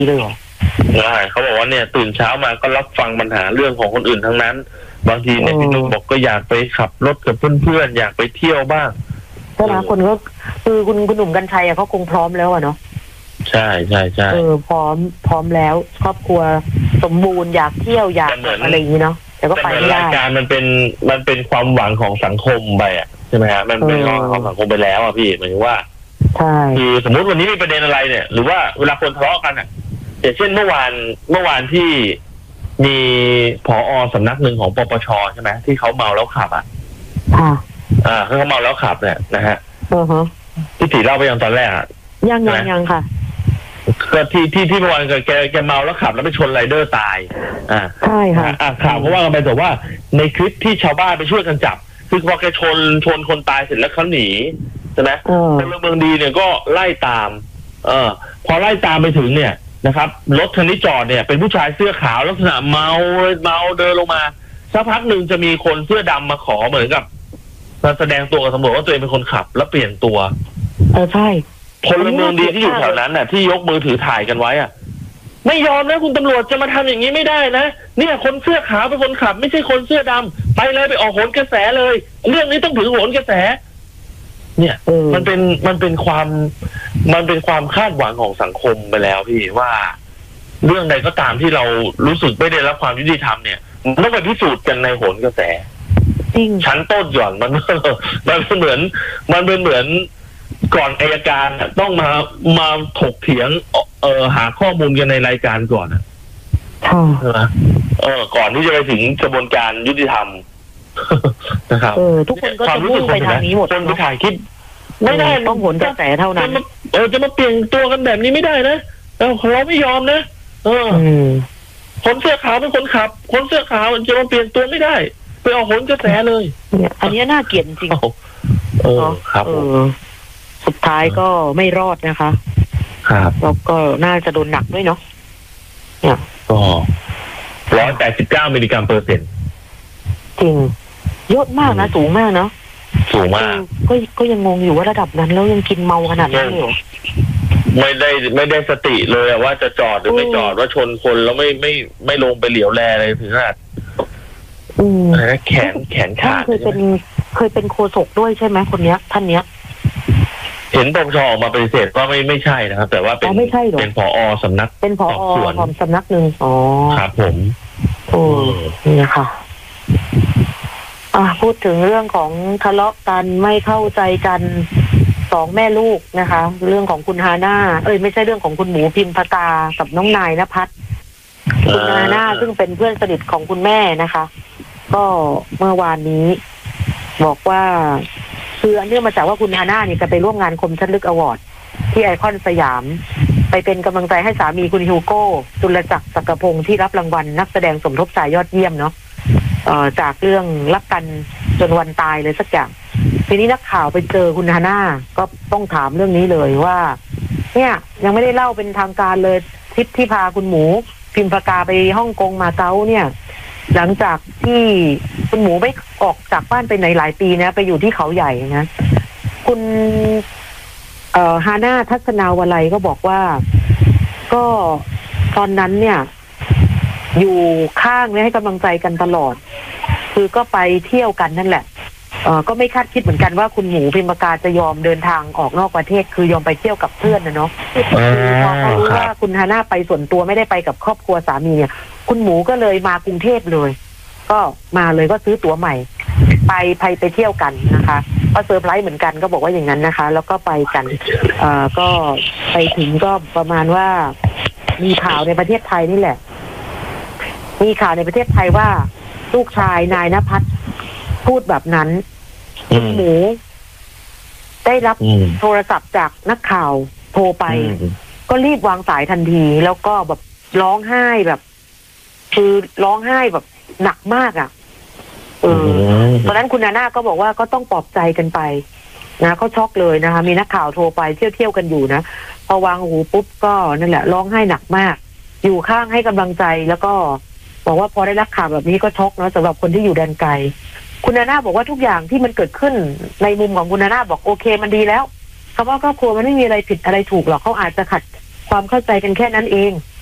เลยเหรอใช่เขาบอกว่าเนี่ยตื่นเช้ามาก็รับฟังปัญหาเรื่องของคนอื่นทั้งนั้นบางทีเนี่ยพี่นุ่มบอกก็อยากไปขับรถกับเพื่อนๆอยากไปเที่ยวบ้างใช่ไหมคนก็คือคุณหนุ่มกรรชัยเขาคงพร้อมแล้วอะเนาะใช่พร้อมแล้วครอบครัวสมบูรณ์อยากเที่ยวอยากอะไรอย่างนี้เนาะแต่ก็ไปไม่ได้รายการมันเป็นความหวังของสังคมไปอ่ะใช่ไหมฮะมันเป็นความหวังของสังคมไปแล้วอ่ะพี่หมายถึงว่าคือสมมติวันนี้มีประเด็นอะไรเนี่ยหรือว่าเวลาคนทะเลาะกันอ่ะอย่างเช่นเมื่อวานที่มีผอ.สำนักหนึ่งของปปช.ใช่ไหมที่เขาเมาแล้วขับอ่ะเขาเมาแล้วขับเนี่ยนะฮะที่ตีเล่าไปอย่างตอนแรกอ่ะยังค่ะก็ที่เมื่อวานแกเมาแล้วขับแล้วไปชนไรเดอร์ตายใช่ค่ะข่าวเพราะว่ากันไปแต่ว่าในคลิปที่ชาวบ้านไปช่วยกันจับคือพอแกชนคนตายเสร็จแล้วเขาหนีใช่ไหมพลเมืองดีเนี่ยก็ไล่ตามพอไล่ตามไปถึงเนี่ยนะครับรถคันนี้จอดเนี่ยเป็นผู้ชายเสื้อขาวลักษณะเมาเดินลงมาสักพักหนึ่งจะมีคนเสื้อดำมาขอเหมือนกับมาแสดงตัวกับตำรวจว่าตัวเองเป็นคนขับแล้วเปลี่ยนตัวใช่พลเมืองดีที่อยู่แถวนั้นน่ะที่ยกมือถือถ่ายกันไว้อ่ะไม่ยอมนะคุณตำรวจจะมาทำอย่างนี้ไม่ได้นะเนี่ยคนเสื้อขาวเป็นคนขับไม่ใช่คนเสื้อดำไปเลยไปออกโหนกระแสเลยเรื่องนี้ต้องถือโหนกระแสเนี่ยมันเป็นความคาดหวังของสังคมไปแล้วพี่ว่าเรื่องใดก็ตามที่เรารู้สึกไม่ได้รับความยุติธรรมเนี่ยมันต้องไปพิสูจน์กันในโหนกระแสจริงชั้นต้นก่อนมันเป็นเหมือนก่อนอัยการต้องมาถกเถียงหาข้อมูลกันในรายการก่อนใช่ไหมก่อนที่จะไปถึงกระบวนการยุติธรรมนะครับทุกคนก็จะมุ่งไปทางนี้หมดคนไปถ่ายคลิปไม่ได้ต้องผลกระแสเท่านั้นจะมาเปลี่ยนตัวกันแบบนี้ไม่ได้นะเราไม่ยอมนะคนเสื้อขาวเป็นคนขับคนเสื้อขาวจะมาเปลี่ยนตัวไม่ได้ไปเอาผลกระแสเลยอันนี้น่าเกลียดจริงครับสุดท้ายก็ไม่รอดนะคะครับแล้วก็น่าจะโดนหนักด้วยเนาะเนี่ยก็189 มิลลิกรัมเปอร์เซ็นต์จริงเยอะมากนะสูงมากเนาะสูงมากก็ยังงงอยู่ว่าระดับนั้นแล้วยังกินเมาขนาดนั้นเลยไม่ได้สติเลยว่าจะจอดหรือไม่จอดว่าชนคนแล้วไม่ลงไปเหลียวแลอะไรถึงขนาดแขนขาดเคยเป็นโฆษกด้วยใช่ไหมคนเนี้ยท่านเนี้ยเห็นปปช.ออกมาปฏิเสธว่าไม่ใช่นะครับแต่ว่าเป็นผอ.สำนักเป็นผอ.ของสำนักหนึ่งครับผมนี่ค่ะพูดถึงเรื่องของทะเลาะกันไม่เข้าใจกันสองแม่ลูกนะคะเรื่องของคุณฮาน่าไม่ใช่เรื่องของคุณหมูพิมพกากับน้องนายณภัทรคุณฮาน่าซึ่งเป็นเพื่อนสนิทของคุณแม่นะคะก็เมื่อวานนี้บอกว่าคือเนื่องมาจากว่าคุณฮาน่าเนี่ยจะไปร่วมงานคมชัดลึกอวอร์ดที่ไอคอนสยามไปเป็นกำลังใจให้สามีคุณฮิวโก้จุลจักรศักดิ์พงศ์ที่รับรางวัลนักแสดงสมทบชายยอดเยี่ยมเนาะจากเรื่องรักกันจนวันตายเลยสักอย่างทีนี้นักข่าวไปเจอคุณฮาน่าก็ต้องถามเรื่องนี้เลยว่าเนี่ยยังไม่ได้เล่าเป็นทางการเลยทริปที่พาคุณหมูพิมพกาไปฮ่องกงมาเก๊าเนี่ยหลังจากที่คุณหมูไม่ออกจากบ้านไปไหนหลายปีนะไปอยู่ที่เขาใหญ่นะคุณฮาน่าทัศนาวลัยก็บอกว่าก็ตอนนั้นเนี่ยอยู่ข้างและให้กำลังใจกันตลอดคือก็ไปเที่ยวกันนั่นแหละก็ไม่คาดคิดเหมือนกันว่าคุณหมูพิมพกาจะยอมเดินทางออกนอกประเทศคือยอมไปเที่ยวกับเพื่อนนะเนาะพอเขารู้ว่าคุณฮาน่าไปส่วนตัวไม่ได้ไปกับครอบครัวสามีเนี่ยคุณหมูก็เลยมากรุงเทพเลยก็มาเลยก็ซื้อตั๋วใหม่ไปเที่ยวกันนะคะก็เซอร์ไพรส์เหมือนกันก็บอกว่าอย่างนั้นนะคะแล้วก็ไปกันก็ไปถึงก็ประมาณว่ามีข่าวในประเทศไทยนี่แหละมีข่าวในประเทศไทยว่าลูกชายนายณภัทรพูดแบบนั้นคุณหมูได้รับโทรศัพท์จากนักข่าวโทรไปก็รีบวางสายทันทีแล้วก็แบบร้องไห้แบบคือร้องไห้แบบหนักมากตอนนั้นคุณนาน่าก็บอกว่าก็ต้องปลอบใจกันไปนะเขาช็อกเลยนะคะมีนักข่าวโทรไปเที่ยวกันอยู่นะพอวางหูปุ๊บก็นั่นแหละร้องไห้หนักมากอยู่ข้างให้กำลังใจแล้วก็บอกว่าพอได้รับข่าวแบบนี้ก็ช็อกเนาะสำหรับคนที่อยู่แดนไกลคุณนาน่าบอกว่าทุกอย่างที่มันเกิดขึ้นในมุมของคุณนาน่าบอกโอเคมันดีแล้วคำว่าครอบครัวมันไม่มีอะไรผิดอะไรถูกหรอกเขาอาจจะขัดความเข้าใจกันแค่นั้นเอง